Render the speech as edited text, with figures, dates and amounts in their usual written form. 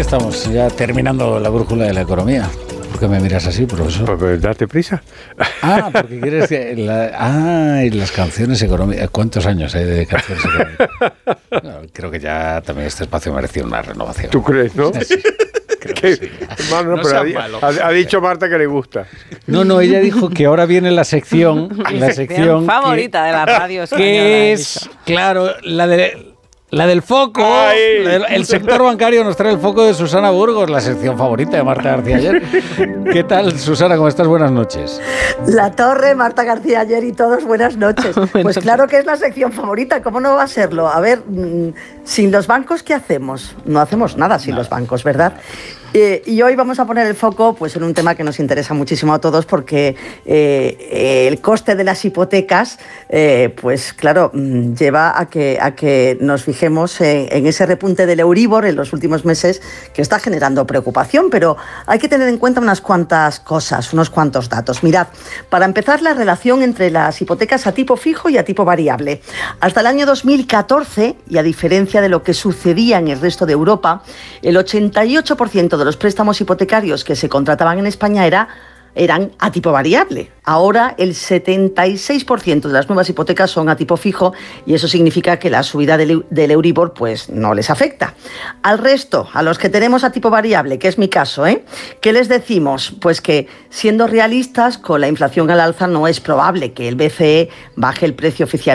estamos, ya terminando la brújula de la economía. ¿Por qué me miras así, profesor? Pues date prisa. Porque quieres que... y las canciones económicas. ¿Cuántos años hay de canciones económicas? No, creo que ya también este espacio merecía una renovación. ¿Tú crees, no? Sí, creo que sí. Hermano, No pero ha dicho Marta que le gusta. No, ella dijo que ahora viene la sección... La sección favorita de la radio española. Que es, claro, la del foco. El sector bancario nos trae el foco de Susana Burgos, la sección favorita de Marta García Ayer. ¿Qué tal, Susana? ¿Cómo estás? Buenas noches. La Torre, Marta García Ayer y todos, buenas noches. Pues claro que es la sección favorita, ¿cómo no va a serlo? A ver, sin los bancos, ¿qué hacemos? No hacemos nada sin los bancos, ¿verdad? Y hoy vamos a poner el foco pues, en un tema que nos interesa muchísimo a todos porque el coste de las hipotecas, pues claro, lleva a que nos fijemos en ese repunte del Euribor en los últimos meses que está generando preocupación, pero hay que tener en cuenta unas cuantas cosas, unos cuantos datos. Mirad, para empezar, la relación entre las hipotecas a tipo fijo y a tipo variable. Hasta el año 2014, y a diferencia de lo que sucedía en el resto de Europa, el 88% de los préstamos hipotecarios que se contrataban en España eran a tipo variable. Ahora el 76% de las nuevas hipotecas son a tipo fijo y eso significa que la subida del Euribor pues no les afecta. Al resto, a los que tenemos a tipo variable, que es mi caso, ¿qué les decimos? Pues que siendo realistas, con la inflación al alza no es probable que el BCE baje el precio oficial